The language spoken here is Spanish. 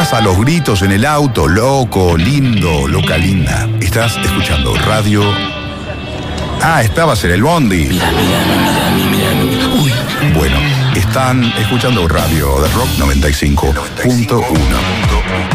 Estabas a los gritos en el auto, loco, lindo, loca, linda. Estás escuchando radio. Ah, estabas en el bondi. Mira. Uy. Bueno, están escuchando radio de Rock 95.1.